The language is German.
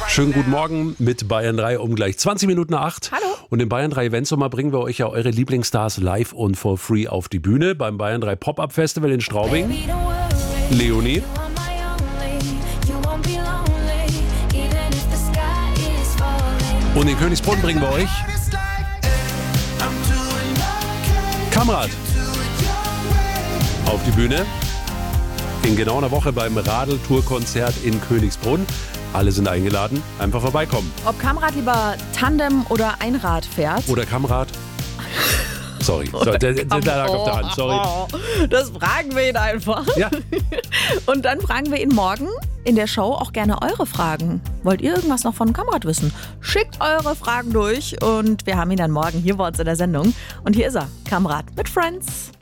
Schönen guten Morgen mit Bayern 3 um gleich 20 Minuten nach 8. Hallo. Und im Bayern 3 Eventsommer bringen wir euch ja eure Lieblingsstars live und for free auf die Bühne beim Bayern 3 Pop-Up Festival in Straubing. Leonie. Und in Königsbrunn bringen wir euch Kamrat auf die Bühne. In genau einer Woche beim Radl-Tour-Konzert in Königsbrunn. Alle sind eingeladen. Einfach vorbeikommen. Ob Kamrat lieber Tandem oder Einrad fährt? Oder Kamrat. Sorry, der lag auf der Hand. Sorry. Das fragen wir ihn einfach. Ja. Und dann fragen wir ihn morgen in der Show auch gerne eure Fragen. Wollt ihr irgendwas noch von Kamrat wissen? Schickt eure Fragen durch und wir haben ihn dann morgen hier bei uns in der Sendung. Und hier ist er, Kamrat mit Friends.